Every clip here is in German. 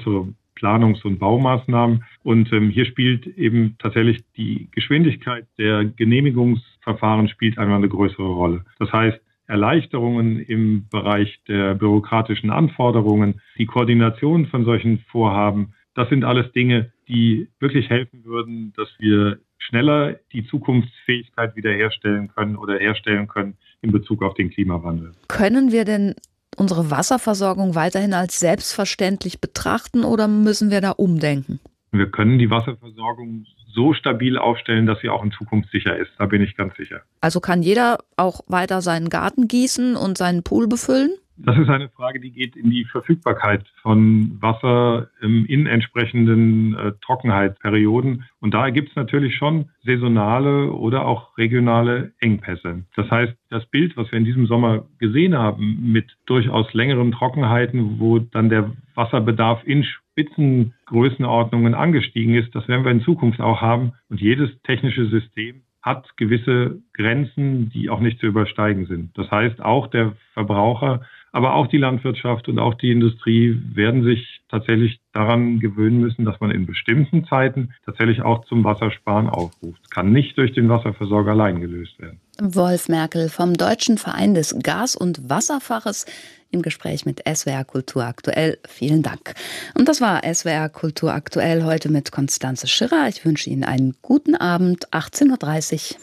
größere Planungs- und Baumaßnahmen. Und hier spielt eben tatsächlich die Geschwindigkeit der Genehmigungsverfahren spielt einmal eine größere Rolle. Das heißt, Erleichterungen im Bereich der bürokratischen Anforderungen, die Koordination von solchen Vorhaben, das sind alles Dinge, die wirklich helfen würden, dass wir schneller die Zukunftsfähigkeit wiederherstellen können oder herstellen können in Bezug auf den Klimawandel. Können wir denn unsere Wasserversorgung weiterhin als selbstverständlich betrachten oder müssen wir da umdenken? Wir können die Wasserversorgung so stabil aufstellen, dass sie auch in Zukunft sicher ist. Da bin ich ganz sicher. Also kann jeder auch weiter seinen Garten gießen und seinen Pool befüllen? Das ist eine Frage, die geht in die Verfügbarkeit von Wasser in entsprechenden Trockenheitsperioden. Und da gibt es natürlich schon saisonale oder auch regionale Engpässe. Das heißt, das Bild, was wir in diesem Sommer gesehen haben, mit durchaus längeren Trockenheiten, wo dann der Wasserbedarf in Spitzengrößenordnungen angestiegen ist, das werden wir in Zukunft auch haben. Und jedes technische System hat gewisse Grenzen, die auch nicht zu übersteigen sind. Das heißt, auch der Verbraucher, aber auch die Landwirtschaft und auch die Industrie werden sich tatsächlich daran gewöhnen müssen, dass man in bestimmten Zeiten tatsächlich auch zum Wassersparen aufruft. Es kann nicht durch den Wasserversorger allein gelöst werden. Wolf Merkel vom Deutschen Verein des Gas- und Wasserfaches im Gespräch mit SWR Kultur aktuell. Vielen Dank. Und das war SWR Kultur aktuell heute mit Constanze Schirrer. Ich wünsche Ihnen einen guten Abend, 18:30 Uhr.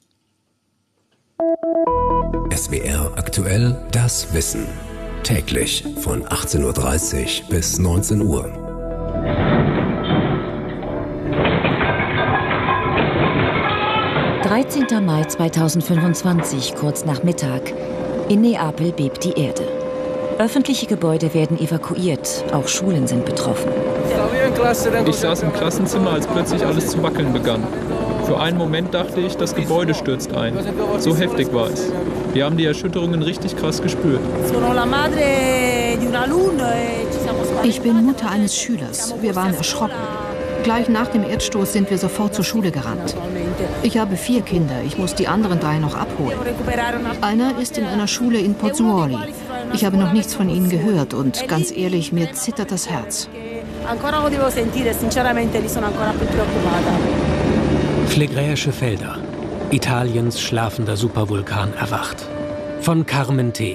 SWR aktuell, das Wissen. Täglich von 18:30 Uhr bis 19 Uhr. »13. Mai 2025, kurz nach Mittag. In Neapel bebt die Erde. Öffentliche Gebäude werden evakuiert, auch Schulen sind betroffen. Ich saß im Klassenzimmer, als plötzlich alles zu wackeln begann. Für einen Moment dachte ich, das Gebäude stürzt ein. So heftig war es. Wir haben die Erschütterungen richtig krass gespürt. Ich bin Mutter eines Schülers. Wir waren erschrocken. Gleich nach dem Erdstoß sind wir sofort zur Schule gerannt. Ich habe 4 Kinder. Ich muss die anderen 3 noch abholen. Einer ist in einer Schule in Pozzuoli. Ich habe noch nichts von ihnen gehört und ganz ehrlich, mir zittert das Herz. Phlegräische Felder. Italiens schlafender Supervulkan erwacht. Von Carmen T.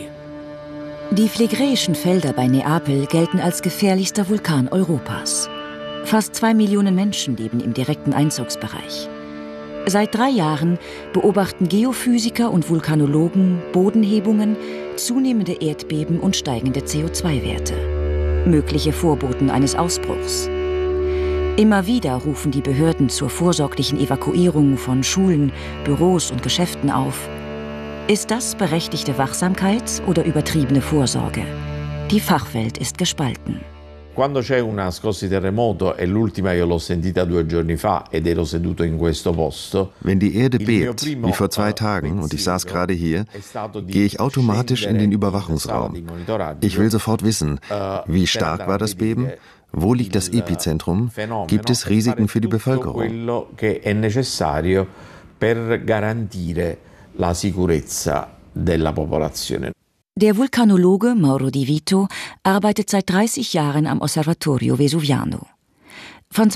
Die Phlegräischen Felder bei Neapel gelten als gefährlichster Vulkan Europas. Fast 2 Millionen Menschen leben im direkten Einzugsbereich. Seit 3 Jahren beobachten Geophysiker und Vulkanologen Bodenhebungen, zunehmende Erdbeben und steigende CO2-Werte. Mögliche Vorboten eines Ausbruchs. Immer wieder rufen die Behörden zur vorsorglichen Evakuierung von Schulen, Büros und Geschäften auf. Ist das berechtigte Wachsamkeit oder übertriebene Vorsorge? Die Fachwelt ist gespalten. Quando c'è una scossa di terremoto, e l'ultima io l'ho sentita 2 giorni fa ed ero seduto in questo posto. Wenn die Erde bebt, wie vor 2 Tagen, und ich saß gerade hier, gehe ich automatisch in den Überwachungsraum. Ich will sofort wissen, wie stark war das Beben? Wo liegt das Epizentrum? Gibt es Risiken für die Bevölkerung? Quello che è necessario per garantire la sicurezza della popolazione. Der Vulkanologe Mauro Di Vito arbeitet seit 30 Jahren am Osservatorio Vesuviano. Von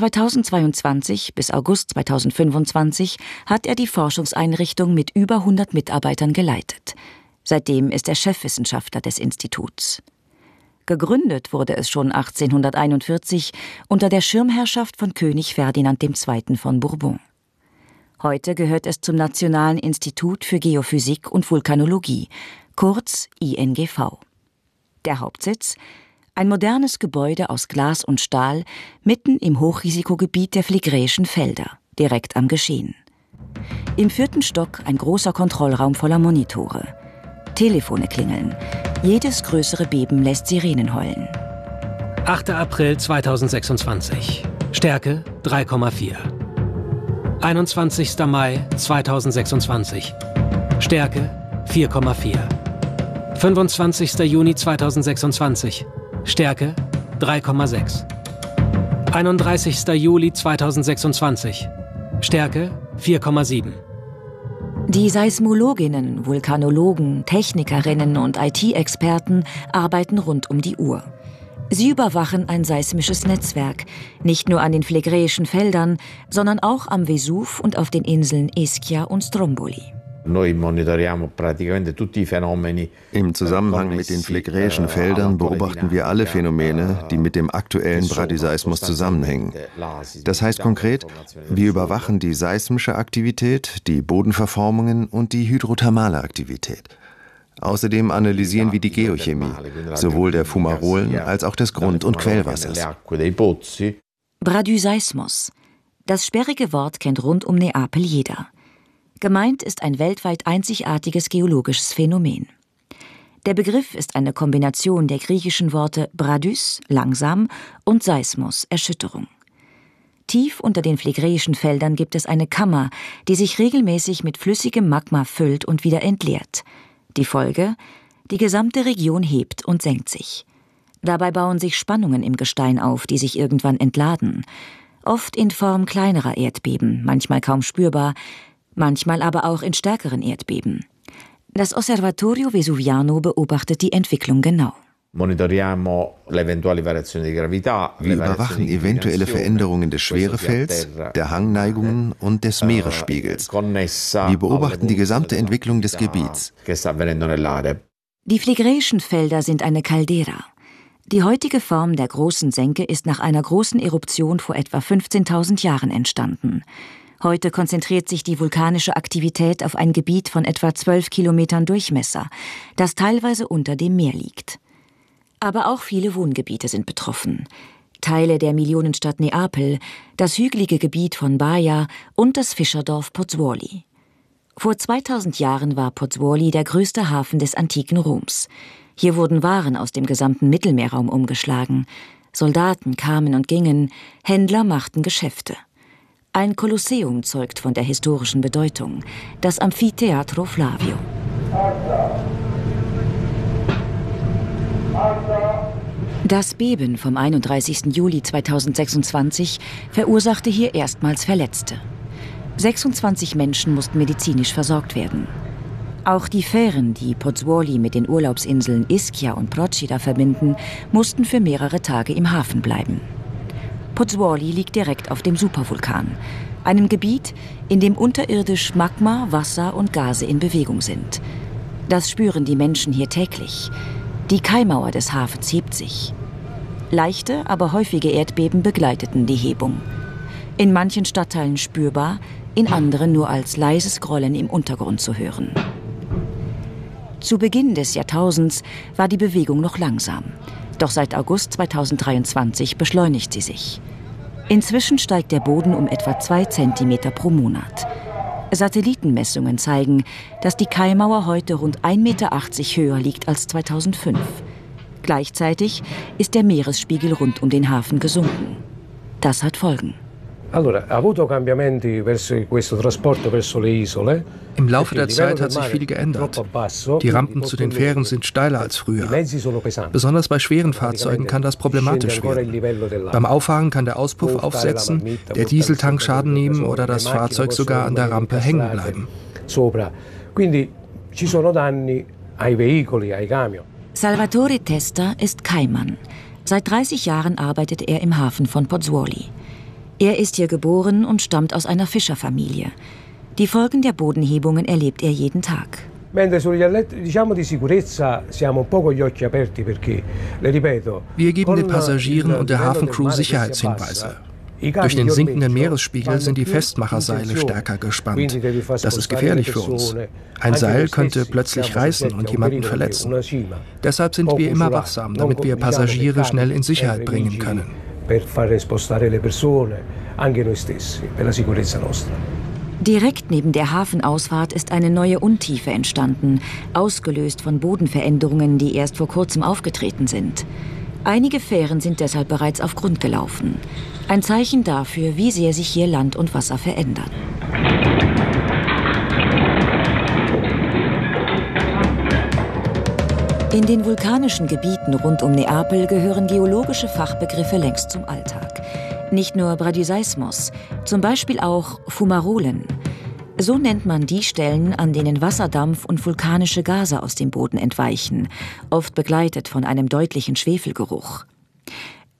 2022 bis August 2025 hat er die Forschungseinrichtung mit über 100 Mitarbeitern geleitet. Seitdem ist er Chefwissenschaftler des Instituts. Gegründet wurde es schon 1841 unter der Schirmherrschaft von König Ferdinand II. Von Bourbon. Heute gehört es zum Nationalen Institut für Geophysik und Vulkanologie, kurz INGV. Der Hauptsitz? Ein modernes Gebäude aus Glas und Stahl mitten im Hochrisikogebiet der Phlegräischen Felder, direkt am Geschehen. Im 4. Stock ein großer Kontrollraum voller Monitore. Telefone klingeln. Jedes größere Beben lässt Sirenen heulen. 8. April 2026. Stärke 3,4. 21. Mai 2026. Stärke 4,4. 25. Juni 2026. Stärke 3,6. 31. Juli 2026. Stärke 4,7. Die Seismologinnen, Vulkanologen, Technikerinnen und IT-Experten arbeiten rund um die Uhr. Sie überwachen ein seismisches Netzwerk, nicht nur an den Phlegräischen Feldern, sondern auch am Vesuv und auf den Inseln Ischia und Stromboli. Im Zusammenhang mit den Phlegräischen Feldern beobachten wir alle Phänomene, die mit dem aktuellen Bradyseismus zusammenhängen. Das heißt konkret, wir überwachen die seismische Aktivität, die Bodenverformungen und die hydrothermale Aktivität. Außerdem analysieren wir die Geochemie, sowohl der Fumarolen als auch des Grund- und Quellwassers. Bradyseismus. Das sperrige Wort kennt rund um Neapel jeder. Gemeint ist ein weltweit einzigartiges geologisches Phänomen. Der Begriff ist eine Kombination der griechischen Worte Bradys, langsam, und Seismos, Erschütterung. Tief unter den Phlegräischen Feldern gibt es eine Kammer, die sich regelmäßig mit flüssigem Magma füllt und wieder entleert. Die Folge? Die gesamte Region hebt und senkt sich. Dabei bauen sich Spannungen im Gestein auf, die sich irgendwann entladen. Oft in Form kleinerer Erdbeben, manchmal kaum spürbar, manchmal aber auch in stärkeren Erdbeben. Das Osservatorio Vesuviano beobachtet die Entwicklung genau. Wir überwachen eventuelle Veränderungen des Schwerefelds, der Hangneigungen und des Meeresspiegels. Wir beobachten die gesamte Entwicklung des Gebiets. Die Phlegräischen Felder sind eine Caldera. Die heutige Form der großen Senke ist nach einer großen Eruption vor etwa 15.000 Jahren entstanden. Heute konzentriert sich die vulkanische Aktivität auf ein Gebiet von etwa 12 Kilometern Durchmesser, das teilweise unter dem Meer liegt. Aber auch viele Wohngebiete sind betroffen. Teile der Millionenstadt Neapel, das hügelige Gebiet von Baia und das Fischerdorf Pozzuoli. Vor 2000 Jahren war Pozzuoli der größte Hafen des antiken Roms. Hier wurden Waren aus dem gesamten Mittelmeerraum umgeschlagen. Soldaten kamen und gingen, Händler machten Geschäfte. Ein Kolosseum zeugt von der historischen Bedeutung, das Amphitheatro Flavio. Das Beben vom 31. Juli 2026 verursachte hier erstmals Verletzte. 26 Menschen mussten medizinisch versorgt werden. Auch die Fähren, die Pozzuoli mit den Urlaubsinseln Ischia und Procida verbinden, mussten für mehrere Tage im Hafen bleiben. Pozzuoli liegt direkt auf dem Supervulkan, einem Gebiet, in dem unterirdisch Magma, Wasser und Gase in Bewegung sind. Das spüren die Menschen hier täglich. Die Kaimauer des Hafens hebt sich. Leichte, aber häufige Erdbeben begleiteten die Hebung. In manchen Stadtteilen spürbar, in anderen nur als leises Grollen im Untergrund zu hören. Zu Beginn des Jahrtausends war die Bewegung noch langsam. Doch seit August 2023 beschleunigt sie sich. Inzwischen steigt der Boden um etwa 2 Zentimeter pro Monat. Satellitenmessungen zeigen, dass die Kaimauer heute rund 1,80 Meter höher liegt als 2005. Gleichzeitig ist der Meeresspiegel rund um den Hafen gesunken. Das hat Folgen. Im Laufe der Zeit hat sich viel geändert. Die Rampen zu den Fähren sind steiler als früher. Besonders bei schweren Fahrzeugen kann das problematisch werden. Beim Auffahren kann der Auspuff aufsetzen, der Dieseltank Schaden nehmen oder das Fahrzeug sogar an der Rampe hängen bleiben. Salvatore Testa ist Kaimann. Seit 30 Jahren arbeitet er im Hafen von Pozzuoli. Er ist hier geboren und stammt aus einer Fischerfamilie. Die Folgen der Bodenhebungen erlebt er jeden Tag. Wir geben den Passagieren und der Hafencrew Sicherheitshinweise. Durch den sinkenden Meeresspiegel sind die Festmacherseile stärker gespannt. Das ist gefährlich für uns. Ein Seil könnte plötzlich reißen und jemanden verletzen. Deshalb sind wir immer wachsam, damit wir Passagiere schnell in Sicherheit bringen können. Direkt neben der Hafenausfahrt ist eine neue Untiefe entstanden, ausgelöst von Bodenveränderungen, die erst vor kurzem aufgetreten sind. Einige Fähren sind deshalb bereits auf Grund gelaufen. Ein Zeichen dafür, wie sehr sich hier Land und Wasser verändern. In den vulkanischen Gebieten rund um Neapel gehören geologische Fachbegriffe längst zum Alltag. Nicht nur Bradyseismos, zum Beispiel auch Fumarolen. So nennt man die Stellen, an denen Wasserdampf und vulkanische Gase aus dem Boden entweichen, oft begleitet von einem deutlichen Schwefelgeruch.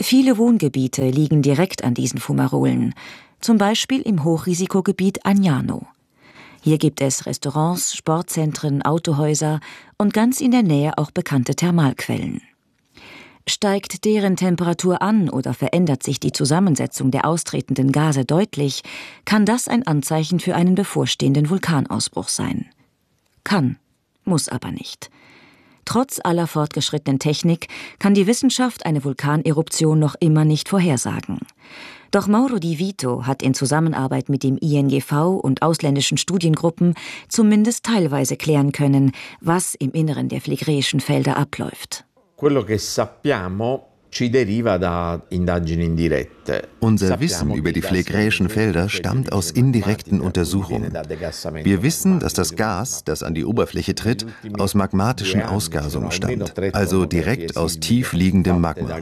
Viele Wohngebiete liegen direkt an diesen Fumarolen, zum Beispiel im Hochrisikogebiet Agnano. Hier gibt es Restaurants, Sportzentren, Autohäuser und ganz in der Nähe auch bekannte Thermalquellen. Steigt deren Temperatur an oder verändert sich die Zusammensetzung der austretenden Gase deutlich, kann das ein Anzeichen für einen bevorstehenden Vulkanausbruch sein. Kann, muss aber nicht. Trotz aller fortgeschrittenen Technik kann die Wissenschaft eine Vulkaneruption noch immer nicht vorhersagen. Doch Mauro Di Vito hat in Zusammenarbeit mit dem INGV und ausländischen Studiengruppen zumindest teilweise klären können, was im Inneren der phlegräischen Felder abläuft. Quello che sappiamo ci deriva da indagini indirette. Unser Wissen über die phlegräischen Felder stammt aus indirekten Untersuchungen. Wir wissen, dass das Gas, das an die Oberfläche tritt, aus magmatischen Ausgasungen stammt, also direkt aus tief liegendem Magma.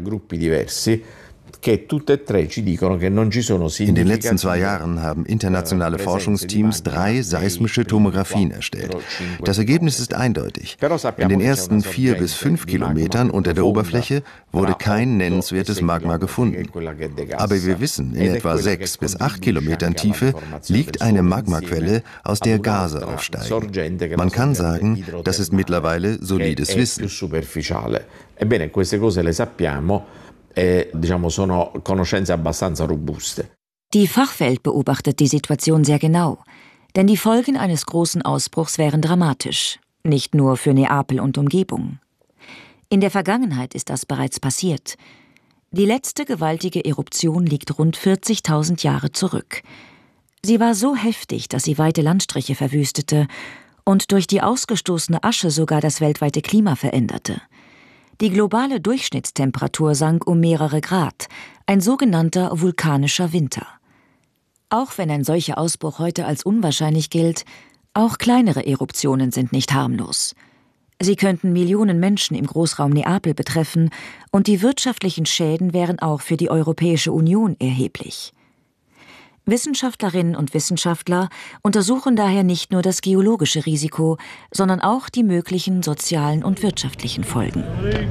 In den letzten 2 Jahren haben internationale Forschungsteams 3 seismische Tomographien erstellt. Das Ergebnis ist eindeutig. In den ersten 4 bis 5 Kilometern unter der Oberfläche wurde kein nennenswertes Magma gefunden. Aber wir wissen, in etwa 6 bis 8 Kilometern Tiefe liegt eine Magmaquelle, aus der Gase aufsteigen. Man kann sagen, das ist mittlerweile solides Wissen. Sono conoscenze abbastanza robuste. Die Fachwelt beobachtet die Situation sehr genau, denn die Folgen eines großen Ausbruchs wären dramatisch, nicht nur für Neapel und Umgebung. In der Vergangenheit ist das bereits passiert. Die letzte gewaltige Eruption liegt rund 40.000 Jahre zurück. Sie war so heftig, dass sie weite Landstriche verwüstete und durch die ausgestoßene Asche sogar das weltweite Klima veränderte. Die globale Durchschnittstemperatur sank um mehrere Grad, ein sogenannter vulkanischer Winter. Auch wenn ein solcher Ausbruch heute als unwahrscheinlich gilt, auch kleinere Eruptionen sind nicht harmlos. Sie könnten Millionen Menschen im Großraum Neapel betreffen und die wirtschaftlichen Schäden wären auch für die Europäische Union erheblich. Wissenschaftlerinnen und Wissenschaftler untersuchen daher nicht nur das geologische Risiko, sondern auch die möglichen sozialen und wirtschaftlichen Folgen.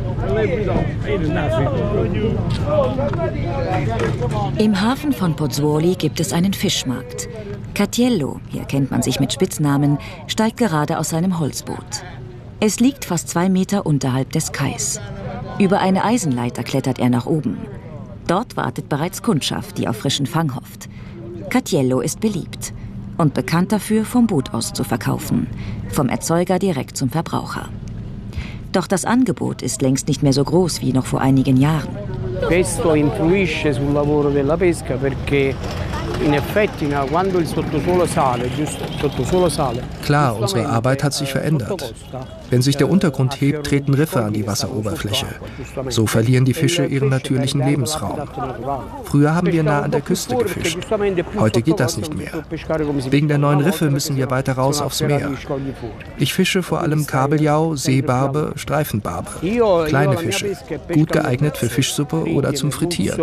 Im Hafen von Pozzuoli gibt es einen Fischmarkt. Catiello, hier kennt man sich mit Spitznamen, steigt gerade aus seinem Holzboot. Es liegt fast 2 Meter unterhalb des Kais. Über eine Eisenleiter klettert er nach oben. Dort wartet bereits Kundschaft, die auf frischen Fang hofft. Catiello ist beliebt und bekannt dafür, vom Boot aus zu verkaufen, vom Erzeuger direkt zum Verbraucher. Doch das Angebot ist längst nicht mehr so groß wie noch vor einigen Jahren. Questo influisce sul lavoro della pesca perché in effetti quando il sottosuolo sale, Klar, unsere Arbeit hat sich verändert. Wenn sich der Untergrund hebt, treten Riffe an die Wasseroberfläche. So verlieren die Fische ihren natürlichen Lebensraum. Früher haben wir nah an der Küste gefischt. Heute geht das nicht mehr. Wegen der neuen Riffe müssen wir weiter raus aufs Meer. Ich fische vor allem Kabeljau, Seebarbe, Streifenbarbe. Kleine Fische, gut geeignet für Fischsuppe oder zum Frittieren.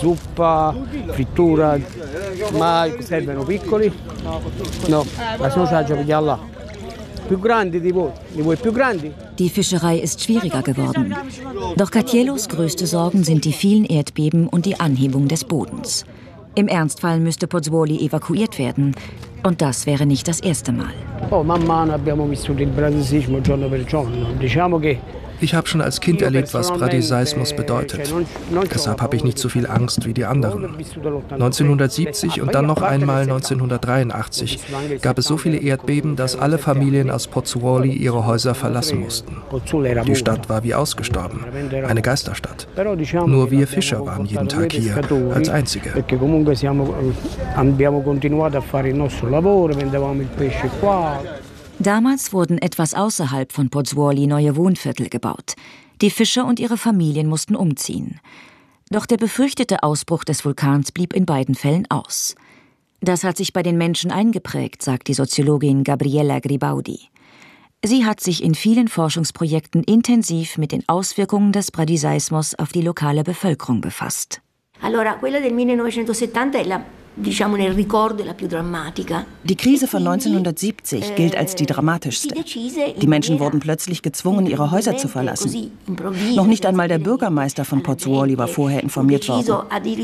Ma servono piccoli? No, la sono per gli Allah. Più grandi di voi più grandi? Die Fischerei ist schwieriger geworden. Doch Catiellos größte Sorgen sind die vielen Erdbeben und die Anhebung des Bodens. Im Ernstfall müsste Pozzuoli evakuiert werden. Und das wäre nicht das erste Mal. Man mano abbiamo vissuto il bradisismo giorno per giorno. Diciamo che Ich habe schon als Kind erlebt, was Bradeseismus bedeutet. Deshalb habe ich nicht so viel Angst wie die anderen. 1970 und dann noch einmal 1983 gab es so viele Erdbeben, dass alle Familien aus Pozzuoli ihre Häuser verlassen mussten. Die Stadt war wie ausgestorben, eine Geisterstadt. Nur wir Fischer waren jeden Tag hier, als Einzige. Damals wurden etwas außerhalb von Pozzuoli neue Wohnviertel gebaut. Die Fischer und ihre Familien mussten umziehen. Doch der befürchtete Ausbruch des Vulkans blieb in beiden Fällen aus. Das hat sich bei den Menschen eingeprägt, sagt die Soziologin Gabriella Gribaudi. Sie hat sich in vielen Forschungsprojekten intensiv mit den Auswirkungen des Bradiseismos auf die lokale Bevölkerung befasst. Allora, quella del 1970 è Die Krise von 1970 gilt als die dramatischste. Die Menschen wurden plötzlich gezwungen, ihre Häuser zu verlassen. Noch nicht einmal der Bürgermeister von Pozzuoli war vorher informiert worden.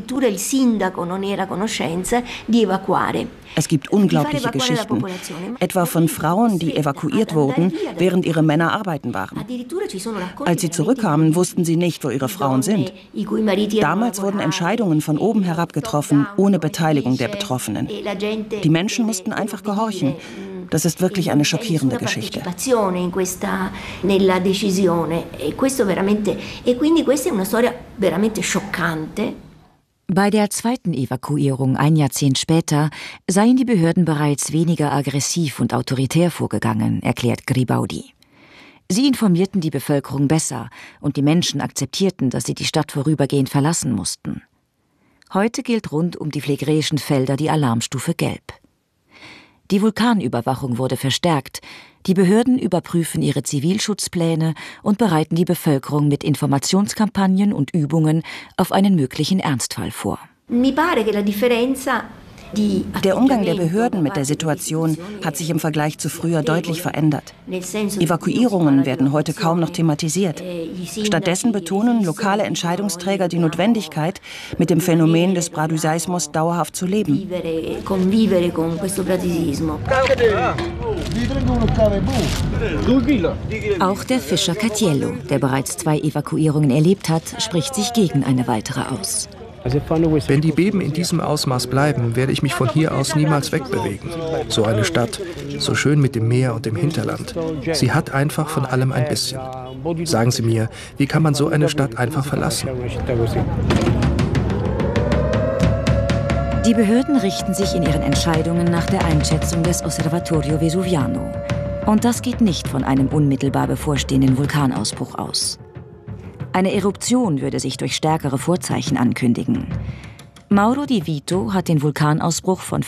Es gibt unglaubliche Geschichten, etwa von Frauen, die evakuiert wurden, während ihre Männer arbeiten waren. Als sie zurückkamen, wussten sie nicht, wo ihre Frauen sind. Damals wurden Entscheidungen von oben herab getroffen, ohne Beteiligung der Betroffenen. Die Menschen mussten einfach gehorchen. Das ist wirklich eine schockierende Geschichte. Bei der zweiten Evakuierung ein Jahrzehnt später seien die Behörden bereits weniger aggressiv und autoritär vorgegangen, erklärt Gribaudi. Sie informierten die Bevölkerung besser und die Menschen akzeptierten, dass sie die Stadt vorübergehend verlassen mussten. Heute gilt rund um die phlegräischen Felder die Alarmstufe Gelb. Die Vulkanüberwachung wurde verstärkt. Die Behörden überprüfen ihre Zivilschutzpläne und bereiten die Bevölkerung mit Informationskampagnen und Übungen auf einen möglichen Ernstfall vor. Der Umgang der Behörden mit der Situation hat sich im Vergleich zu früher deutlich verändert. Evakuierungen werden heute kaum noch thematisiert. Stattdessen betonen lokale Entscheidungsträger die Notwendigkeit, mit dem Phänomen des Braduseismus dauerhaft zu leben. Auch der Fischer Catiello, der bereits 2 Evakuierungen erlebt hat, spricht sich gegen eine weitere aus. Wenn die Beben in diesem Ausmaß bleiben, werde ich mich von hier aus niemals wegbewegen. So eine Stadt, so schön mit dem Meer und dem Hinterland. Sie hat einfach von allem ein bisschen. Sagen Sie mir, wie kann man so eine Stadt einfach verlassen? Die Behörden richten sich in ihren Entscheidungen nach der Einschätzung des Osservatorio Vesuviano. Und das geht nicht von einem unmittelbar bevorstehenden Vulkanausbruch aus. Eine Eruption würde sich durch stärkere Vorzeichen ankündigen. Mauro Di Vito hat den Vulkanausbruch von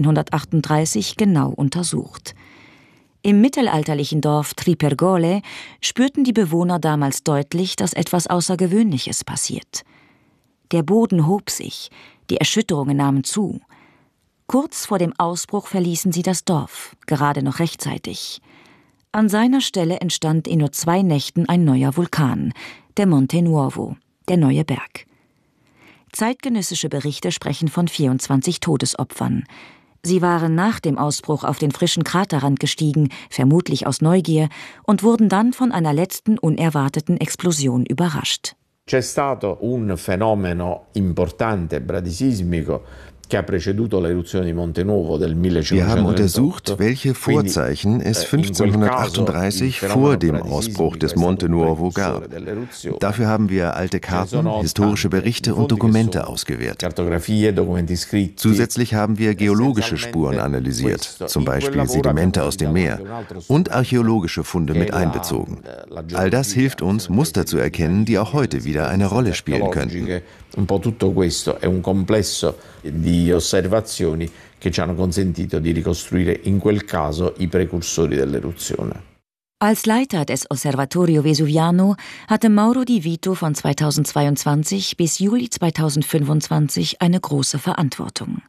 1538 genau untersucht. Im mittelalterlichen Dorf Tripergole spürten die Bewohner damals deutlich, dass etwas Außergewöhnliches passiert. Der Boden hob sich, die Erschütterungen nahmen zu. Kurz vor dem Ausbruch verließen sie das Dorf, gerade noch rechtzeitig. An seiner Stelle entstand in nur 2 Nächten ein neuer Vulkan, der Monte Nuovo, der neue Berg. Zeitgenössische Berichte sprechen von 24 Todesopfern. Sie waren nach dem Ausbruch auf den frischen Kraterrand gestiegen, vermutlich aus Neugier, und wurden dann von einer letzten unerwarteten Explosion überrascht. C'è stato un fenomeno importante bradisismico che ha preceduto l'eruzione di Monte Nuovo del 1528. Wir haben untersucht, welche Vorzeichen es 1538 vor dem Ausbruch des Monte Nuovo gab. Dafür haben wir alte Karten, historische Berichte und Dokumente ausgewertet. Zusätzlich haben wir geologische Spuren analysiert, zum Beispiel Sedimente aus dem Meer, und archäologische Funde mit einbezogen. All das hilft uns, Muster zu erkennen, die auch heute wieder eine Rolle spielen könnten. Un po' tutto questo è un complesso di osservazioni che ci hanno consentito di ricostruire in quel caso i precursori dell'eruzione. Als Leiter des Osservatorio Vesuviano hatte Mauro Di Vito von 2022 bis Juli 2025 eine große Verantwortung.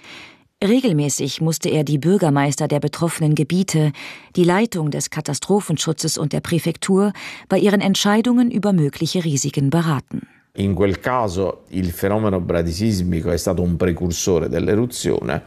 Regelmäßig musste er die Bürgermeister der betroffenen Gebiete, die Leitung des Katastrophenschutzes und der Präfektur bei ihren Entscheidungen über mögliche Risiken beraten. In quel caso il fenomeno bradisismico è stato un precursore dell'eruzione.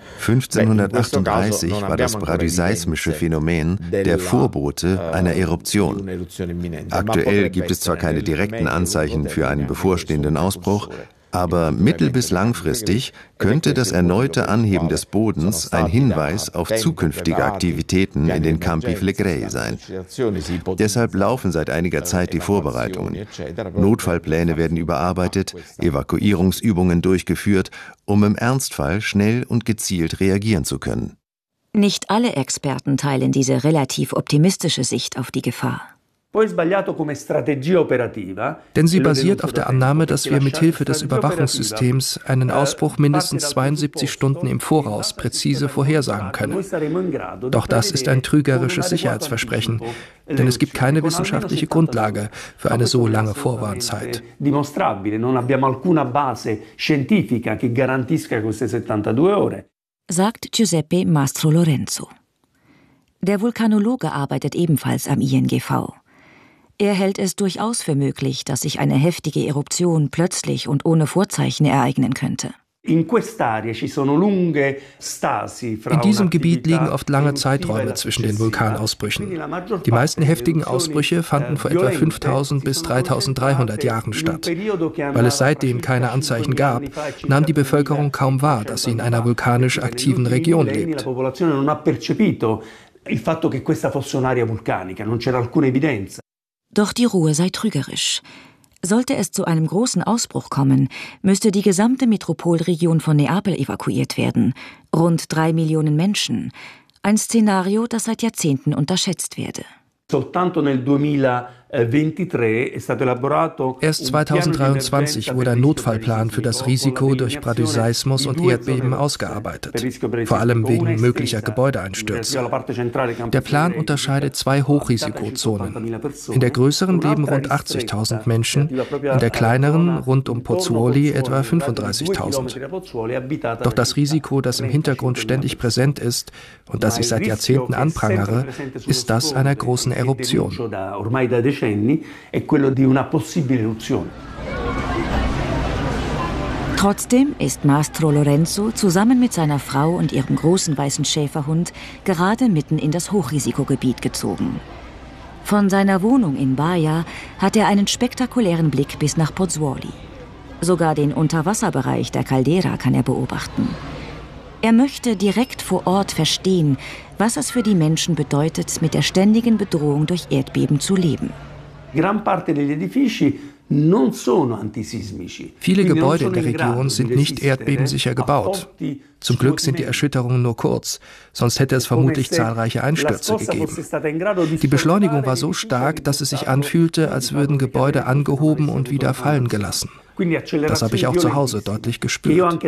1538 war das braduseismische Phänomen der Vorbote einer Eruption. Aktuell gibt es zwar keine direkten Anzeichen für einen bevorstehenden Ausbruch, aber mittel- bis langfristig könnte das erneute Anheben des Bodens ein Hinweis auf zukünftige Aktivitäten in den Campi Flegrei sein. Deshalb laufen seit einiger Zeit die Vorbereitungen. Notfallpläne werden überarbeitet, Evakuierungsübungen durchgeführt, um im Ernstfall schnell und gezielt reagieren zu können. Nicht alle Experten teilen diese relativ optimistische Sicht auf die Gefahr. Denn sie basiert auf der Annahme, dass wir mithilfe des Überwachungssystems einen Ausbruch mindestens 72 Stunden im Voraus präzise vorhersagen können. Doch das ist ein trügerisches Sicherheitsversprechen, denn es gibt keine wissenschaftliche Grundlage für eine so lange Vorwarnzeit. Sagt Giuseppe Mastro Lorenzo. Der Vulkanologe arbeitet ebenfalls am INGV. Er hält es durchaus für möglich, dass sich eine heftige Eruption plötzlich und ohne Vorzeichen ereignen könnte. In diesem Gebiet liegen oft lange Zeiträume zwischen den Vulkanausbrüchen. Die meisten heftigen Ausbrüche fanden vor etwa 5000 bis 3300 Jahren statt. Weil es seitdem keine Anzeichen gab, nahm die Bevölkerung kaum wahr, dass sie in einer vulkanisch aktiven Region lebt. Doch die Ruhe sei trügerisch. Sollte es zu einem großen Ausbruch kommen, müsste die gesamte Metropolregion von Neapel evakuiert werden. Rund 3 Millionen Menschen. Ein Szenario, das seit Jahrzehnten unterschätzt werde. Erst 2023 wurde ein Notfallplan für das Risiko durch Bradyseismus und Erdbeben ausgearbeitet, vor allem wegen möglicher Gebäudeeinstürze. Der Plan unterscheidet 2 Hochrisikozonen. In der größeren leben rund 80.000 Menschen, in der kleineren, rund um Pozzuoli, etwa 35.000. Doch das Risiko, das im Hintergrund ständig präsent ist und das ich seit Jahrzehnten anprangere, ist das einer großen Eruption. Trotzdem ist Mastro Lorenzo zusammen mit seiner Frau und ihrem großen weißen Schäferhund gerade mitten in das Hochrisikogebiet gezogen. Von seiner Wohnung in Baia hat er einen spektakulären Blick bis nach Pozzuoli. Sogar den Unterwasserbereich der Caldera kann er beobachten. Er möchte direkt vor Ort verstehen, was es für die Menschen bedeutet, mit der ständigen Bedrohung durch Erdbeben zu leben. Viele Gebäude in der Region sind nicht erdbebensicher gebaut. Zum Glück sind die Erschütterungen nur kurz, sonst hätte es vermutlich zahlreiche Einstürze gegeben. Die Beschleunigung war so stark, dass es sich anfühlte, als würden Gebäude angehoben und wieder fallen gelassen. Das habe ich auch zu Hause deutlich gespürt.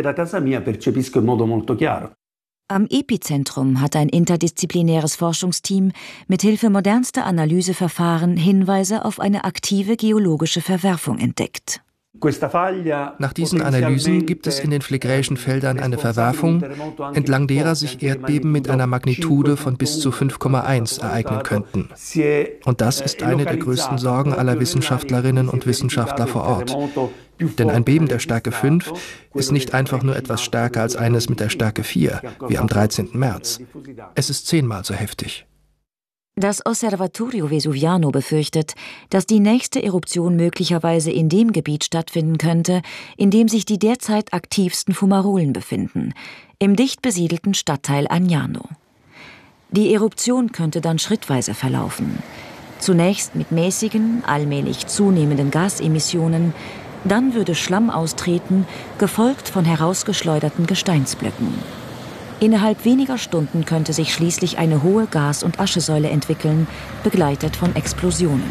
Am Epizentrum hat ein interdisziplinäres Forschungsteam mithilfe modernster Analyseverfahren Hinweise auf eine aktive geologische Verwerfung entdeckt. Nach diesen Analysen gibt es in den phlegräischen Feldern eine Verwerfung, entlang derer sich Erdbeben mit einer Magnitude von bis zu 5,1 ereignen könnten. Und das ist eine der größten Sorgen aller Wissenschaftlerinnen und Wissenschaftler vor Ort. Denn ein Beben der Stärke 5 ist nicht einfach nur etwas stärker als eines mit der Stärke 4, wie am 13. März. Es ist 10-mal so heftig. Das Osservatorio Vesuviano befürchtet, dass die nächste Eruption möglicherweise in dem Gebiet stattfinden könnte, in dem sich die derzeit aktivsten Fumarolen befinden, im dicht besiedelten Stadtteil Agnano. Die Eruption könnte dann schrittweise verlaufen. Zunächst mit mäßigen, allmählich zunehmenden Gasemissionen, dann würde Schlamm austreten, gefolgt von herausgeschleuderten Gesteinsblöcken. Innerhalb weniger Stunden könnte sich schließlich eine hohe Gas- und Aschesäule entwickeln, begleitet von Explosionen.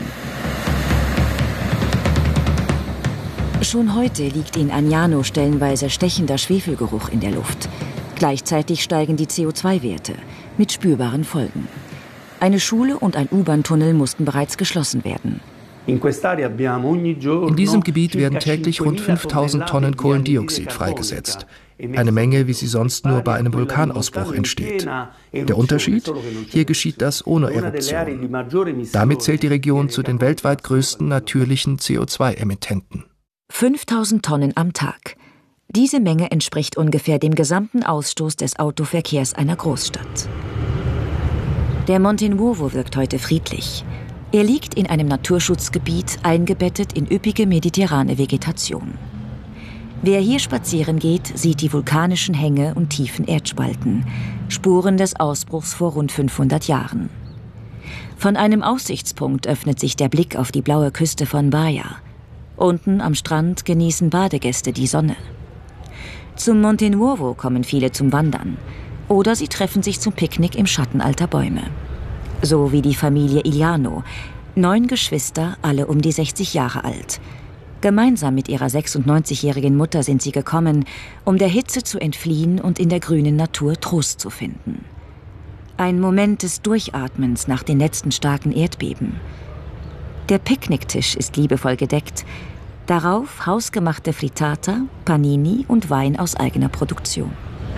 Schon heute liegt in Agnano stellenweise stechender Schwefelgeruch in der Luft. Gleichzeitig steigen die CO2-Werte mit spürbaren Folgen. Eine Schule und ein U-Bahn-Tunnel mussten bereits geschlossen werden. In diesem Gebiet werden täglich rund 5000 Tonnen Kohlendioxid freigesetzt. Eine Menge, wie sie sonst nur bei einem Vulkanausbruch entsteht. Der Unterschied? Hier geschieht das ohne Eruption. Damit zählt die Region zu den weltweit größten natürlichen CO2-Emittenten. 5000 Tonnen am Tag. Diese Menge entspricht ungefähr dem gesamten Ausstoß des Autoverkehrs einer Großstadt. Der Monte Nuovo wirkt heute friedlich. Er liegt in einem Naturschutzgebiet, eingebettet in üppige mediterrane Vegetation. Wer hier spazieren geht, sieht die vulkanischen Hänge und tiefen Erdspalten, Spuren des Ausbruchs vor rund 500 Jahren. Von einem Aussichtspunkt öffnet sich der Blick auf die blaue Küste von Baia. Unten am Strand genießen Badegäste die Sonne. Zum Monte Nuovo kommen viele zum Wandern. Oder sie treffen sich zum Picknick im Schatten alter Bäume. So wie die Familie Iliano, 9 Geschwister, alle um die 60 Jahre alt. Gemeinsam mit ihrer 96-jährigen Mutter sind sie gekommen, um der Hitze zu entfliehen und in der grünen Natur Trost zu finden. Ein Moment des Durchatmens nach den letzten starken Erdbeben. Der Picknicktisch ist liebevoll gedeckt. Darauf hausgemachte Frittata, Panini und Wein aus eigener Produktion.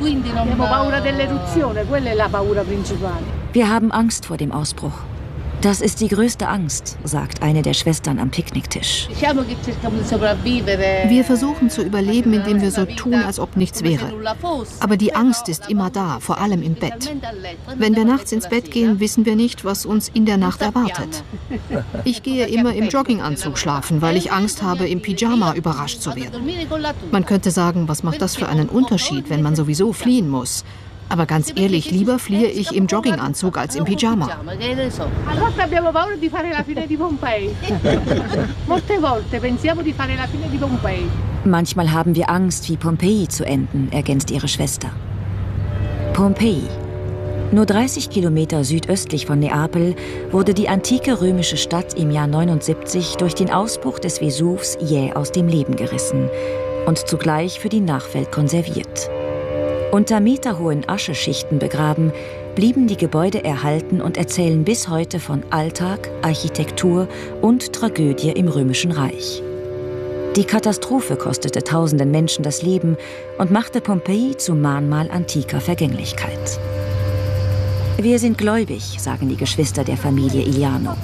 Wir haben Angst vor dem Ausbruch. Das ist die größte Angst, sagt eine der Schwestern am Picknicktisch. Wir versuchen zu überleben, indem wir so tun, als ob nichts wäre. Aber die Angst ist immer da, vor allem im Bett. Wenn wir nachts ins Bett gehen, wissen wir nicht, was uns in der Nacht erwartet. Ich gehe immer im Jogginganzug schlafen, weil ich Angst habe, im Pyjama überrascht zu werden. Man könnte sagen, was macht das für einen Unterschied, wenn man sowieso fliehen muss? Aber ganz ehrlich, lieber fliehe ich im Jogginganzug als im Pyjama. Manchmal haben wir Angst, wie Pompeji zu enden, ergänzt ihre Schwester. Pompeji. Nur 30 Kilometer südöstlich von Neapel wurde die antike römische Stadt im Jahr 79 durch den Ausbruch des Vesuvs jäh aus dem Leben gerissen und zugleich für die Nachwelt konserviert. Unter meterhohen Ascheschichten begraben, blieben die Gebäude erhalten und erzählen bis heute von Alltag, Architektur und Tragödie im Römischen Reich. Die Katastrophe kostete tausenden Menschen das Leben und machte Pompeji zum Mahnmal antiker Vergänglichkeit. Wir sind gläubig, sagen die Geschwister der Familie Iliano.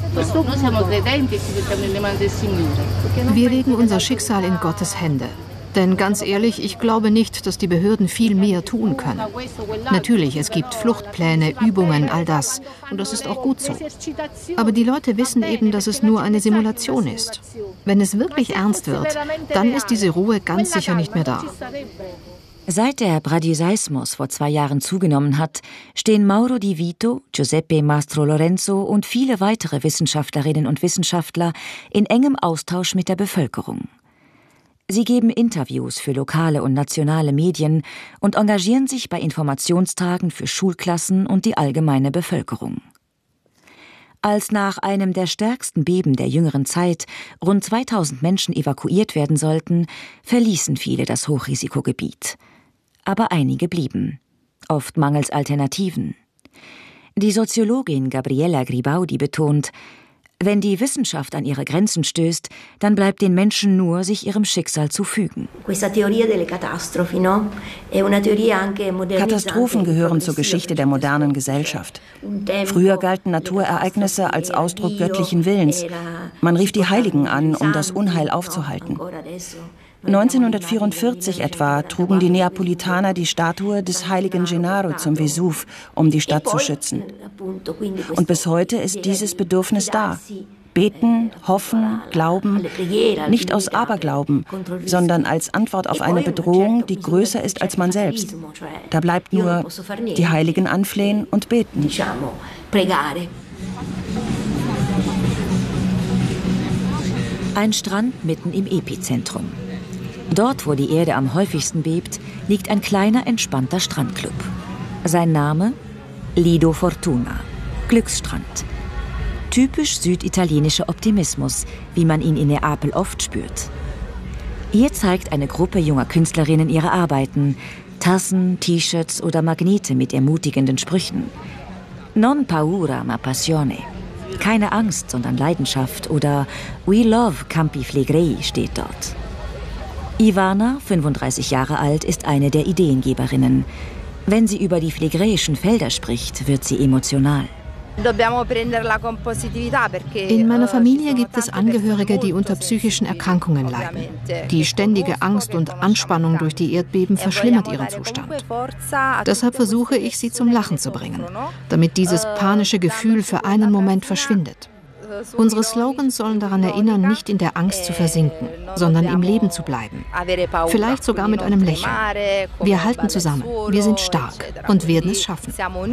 Wir legen unser Schicksal in Gottes Hände. Denn ganz ehrlich, ich glaube nicht, dass die Behörden viel mehr tun können. Natürlich, es gibt Fluchtpläne, Übungen, all das. Und das ist auch gut so. Aber die Leute wissen eben, dass es nur eine Simulation ist. Wenn es wirklich ernst wird, dann ist diese Ruhe ganz sicher nicht mehr da. Seit der Bradiseismus vor 2 Jahren zugenommen hat, stehen Mauro Di Vito, Giuseppe Mastro Lorenzo und viele weitere Wissenschaftlerinnen und Wissenschaftler in engem Austausch mit der Bevölkerung. Sie geben Interviews für lokale und nationale Medien und engagieren sich bei Informationstagen für Schulklassen und die allgemeine Bevölkerung. Als nach einem der stärksten Beben der jüngeren Zeit rund 2000 Menschen evakuiert werden sollten, verließen viele das Hochrisikogebiet. Aber einige blieben, oft mangels Alternativen. Die Soziologin Gabriella Gribaudi betont, wenn die Wissenschaft an ihre Grenzen stößt, dann bleibt den Menschen nur, sich ihrem Schicksal zu fügen. Katastrophen gehören zur Geschichte der modernen Gesellschaft. Früher galten Naturereignisse als Ausdruck göttlichen Willens. Man rief die Heiligen an, um das Unheil aufzuhalten. 1944 etwa trugen die Neapolitaner die Statue des heiligen Gennaro zum Vesuv, um die Stadt zu schützen. Und bis heute ist dieses Bedürfnis da. Beten, hoffen, glauben, nicht aus Aberglauben, sondern als Antwort auf eine Bedrohung, die größer ist als man selbst. Da bleibt nur die Heiligen anflehen und beten. Ein Strand mitten im Epizentrum. Dort, wo die Erde am häufigsten bebt, liegt ein kleiner, entspannter Strandclub. Sein Name? Lido Fortuna, Glücksstrand. Typisch süditalienischer Optimismus, wie man ihn in Neapel oft spürt. Hier zeigt eine Gruppe junger Künstlerinnen ihre Arbeiten, Tassen, T-Shirts oder Magnete mit ermutigenden Sprüchen. Non paura ma passione. Keine Angst, sondern Leidenschaft oder We love Campi Flegrei steht dort. Ivana, 35 Jahre alt, ist eine der Ideengeberinnen. Wenn sie über die phlegräischen Felder spricht, wird sie emotional. In meiner Familie gibt es Angehörige, die unter psychischen Erkrankungen leiden. Die ständige Angst und Anspannung durch die Erdbeben verschlimmert ihren Zustand. Deshalb versuche ich, sie zum Lachen zu bringen, damit dieses panische Gefühl für einen Moment verschwindet. Unsere Slogans sollen daran erinnern, nicht in der Angst zu versinken, sondern im Leben zu bleiben. Vielleicht sogar mit einem Lächeln. Wir halten zusammen, wir sind stark und werden es schaffen.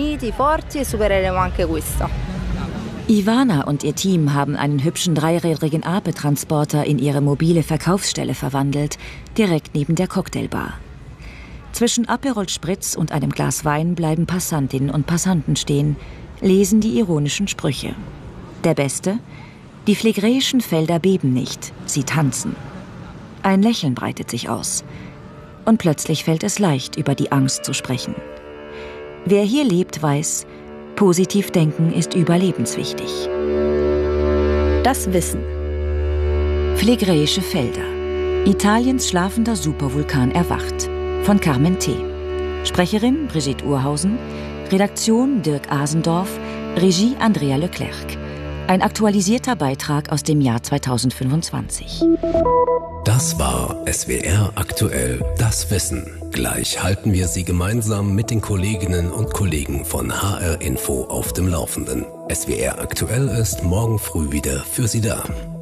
Ivana und ihr Team haben einen hübschen dreirädrigen Ape-Transporter in ihre mobile Verkaufsstelle verwandelt, direkt neben der Cocktailbar. Zwischen Aperol Spritz und einem Glas Wein bleiben Passantinnen und Passanten stehen, lesen die ironischen Sprüche. Der beste? Die phlegräischen Felder beben nicht, sie tanzen. Ein Lächeln breitet sich aus. Und plötzlich fällt es leicht, über die Angst zu sprechen. Wer hier lebt, weiß, positiv denken ist überlebenswichtig. Das Wissen. Phlegräische Felder. Italiens schlafender Supervulkan erwacht. Von Carmen T. Sprecherin Brigitte Urhausen. Redaktion Dirk Asendorf. Regie Andrea Leclerc. Ein aktualisierter Beitrag aus dem Jahr 2025. Das war SWR aktuell, das Wissen. Gleich halten wir Sie gemeinsam mit den Kolleginnen und Kollegen von HR Info auf dem Laufenden. SWR aktuell ist morgen früh wieder für Sie da.